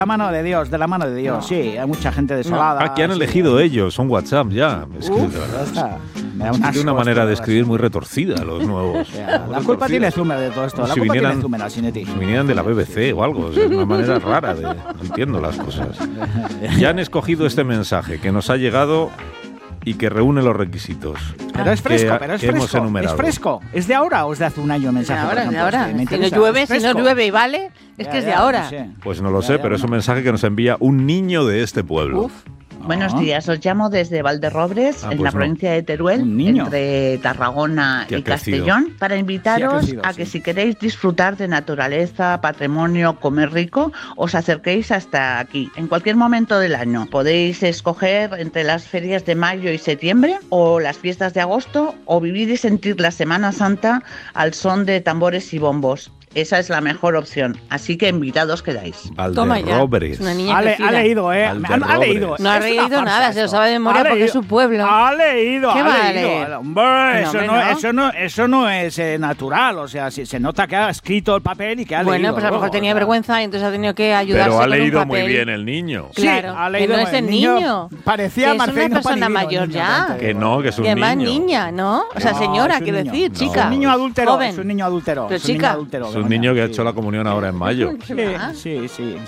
la mano de Dios, sí, hay mucha gente desolada. Que han elegido ellos, son WhatsApp ya. Es que, de verdad, está. Tiene una manera de escribir muy retorcida los nuevos. La culpa tiene Zumer de todo esto. La culpa tiene Zumer, Asinetti. Si vinieran de la BBC o algo, es una manera rara de... No entiendo las cosas. Ya han escogido este mensaje que nos ha llegado y que reúne los requisitos. Pero es fresco, hemos enumerado. ¿Es fresco? ¿Es de ahora o es de hace un año el mensaje? De ahora. Si no llueve y vale, es que es de ahora. No sé. Pues no lo sé, pero es un mensaje que nos envía un niño de este pueblo. Buenos días, os llamo desde Valderrobres, en la provincia de Teruel, entre Tarragona y Castellón, para invitaros a que si queréis disfrutar de naturaleza, patrimonio, comer rico, os acerquéis hasta aquí, en cualquier momento del año. Podéis escoger entre las ferias de mayo y septiembre, o las fiestas de agosto, o vivir y sentir la Semana Santa al son de tambores y bombos. Esa es la mejor opción, así que invitados quedáis. Valderrobres. Una niña ha leído, ha leído. No ha leído nada, se lo sabe de memoria porque es su pueblo. Ha leído, ¿Qué ha va a leído. leer? Hombre, eso no es natural, o sea, se nota que ha escrito el papel y que ha leído. Bueno, pues a lo mejor tenía vergüenza y entonces ha tenido que ayudarse Pero ha con leído un papel. muy bien el niño. Claro, ha leído, que no es el niño. Parecía que es una persona mayor ya. Que no, que es un niño. Y además niño. niña, ¿no? O sea, señora, quiero decir, chica. Es un niño adúltero. Joven. Es un niño adúltero. Pero chica. Es un niño que ha hecho la comunión ahora en mayo. Sí.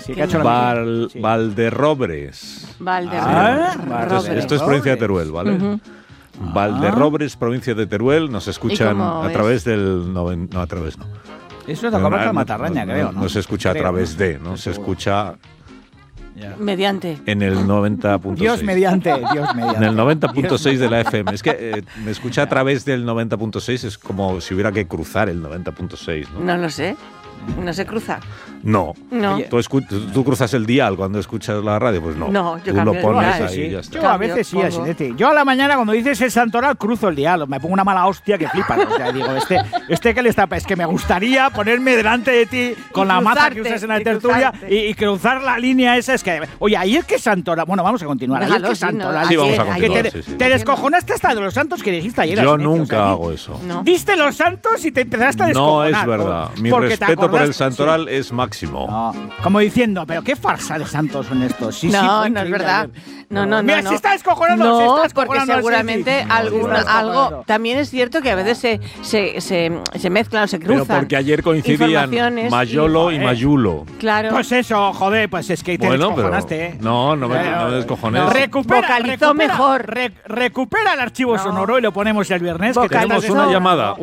Valderrobres. Esto es provincia de Teruel, ¿vale? Valderrobres, provincia de Teruel, nos escuchan a través del... No, a través no. Eso es la comarca de Matarraña, creo, ¿no? No se escucha a través de, ¿no? Se escucha... Mediante. En el 90.6. Dios mediante. En el 90.6 de la FM. Es que me escucha a través del 90.6, es como si hubiera que cruzar el 90.6, ¿no? No lo sé. ¿No se cruza? No. Oye, ¿Tú cruzas el dial cuando escuchas la radio? Pues no. No, yo Tú lo pones ahí sí. y ya está. Yo a veces sí, Asinetti. Yo a la mañana cuando dices el santoral cruzo el dial. Me pongo una mala hostia que flipa. O sea, digo, que le está... Es que me gustaría ponerme delante de ti con la maza que usas en la tertulia y cruzar la línea esa. Es que, oye, ayer que santoral... Bueno, vamos a continuar. Ayer que santoral... Sí, vamos a continuar. Te descojonaste hasta de los santos que dijiste ayer. Yo Asinetti, nunca hago eso. No. Diste los santos y te empezaste a descojonar. No es verdad. Mi respeto por el santoral es máximo. No, como diciendo, pero qué farsa de santos son estos. No es verdad. No. Mira, se está descojonando. No, porque seguramente algo... También es cierto que a veces se mezclan o se cruzan. Pero porque ayer coincidían Mayolo y Mayulo. Claro. Pues eso, joder, pues es que te descojonaste. No me descojoné. Vocalizó mejor. Recupera el archivo sonoro y lo ponemos el viernes. Que tenemos una llamada.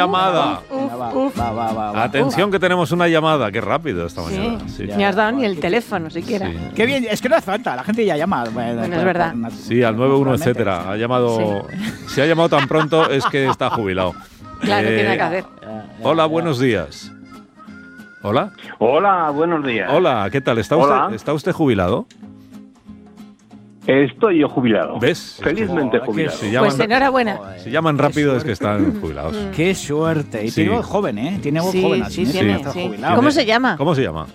Va. Atención que tenemos una llamada. Qué rápido esta mañana. Sí. Ni has dado ni el teléfono siquiera. Sí. Qué bien, es que no hace falta, la gente ya llama. Bueno, es verdad. Sí, al 91, etcétera. Ha llamado. Si ha llamado tan pronto es que está jubilado. Claro, tiene nada que hacer. Hola, buenos días. ¿Hola? Hola, buenos días. Hola, ¿qué tal? ¿Está usted jubilado? Estoy yo jubilado. ¿Ves? Felizmente jubilado. Pues enhorabuena. Si llaman rápido es que están jubilados. Qué suerte. Y tiene voz joven, ¿eh? Tiene voz joven. Sí. ¿Cómo se llama? ¿Cómo se llama?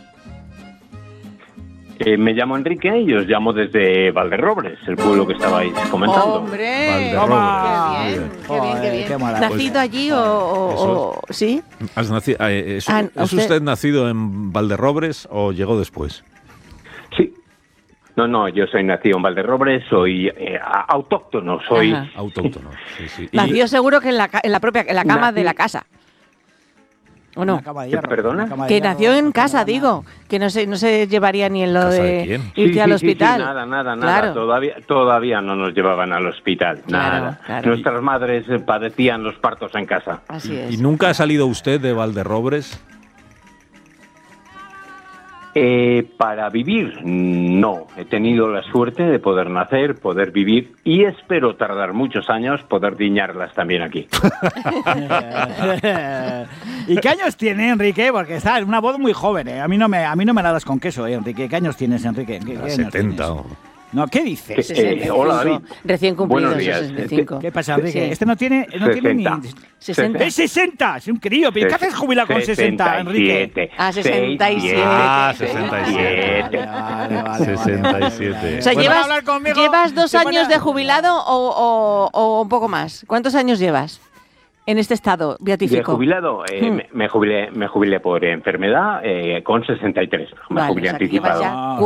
Me llamo Enrique y os llamo desde Valderrobres, el pueblo que estabais comentando. ¡Hombre! Qué bien. Qué maravilla. ¿Nacido allí o sí? ¿Es usted nacido en Valderrobres o llegó después? Sí. No, yo soy nacido en Valderrobres, soy autóctono, soy... Ajá. Autóctono, sí. Nació seguro que en la cama de la casa. ¿O no? ¿Perdona? Que nació en casa, digo. Que no se llevaría ni en lo de irte al hospital. Sí, nada. Claro. Todavía no nos llevaban al hospital. Nada. Claro. Nuestras madres padecían los partos en casa. Así es. ¿Y nunca ha salido usted de Valderrobres? Para vivir, no. He tenido la suerte de poder nacer, poder vivir y espero tardar muchos años poder diñarlas también aquí. ¿Y qué años tiene, Enrique? Porque está en una voz muy joven, ¿eh? A mí no me la das con queso, Enrique. ¿Qué años tienes, Enrique? ¿Qué años 70. Tienes? No, ¿qué dices? Hola, David. Recién cumplido, Buenos días. 65. ¿Qué pasa, Enrique? Sí. Este no tiene ni... 60. ¡Es 60! ¡Es un crío! ¿Qué haces jubilado con 60, Enrique? 67. Ah, 67. Vale. 67. O sea, ¿Puedes hablar conmigo? ¿llevas 2 años de jubilado o un poco más? ¿Cuántos años llevas en este estado beatífico? De jubilado, me jubilé por enfermedad con 63. Me jubilé o sea, que llevas anticipado. ya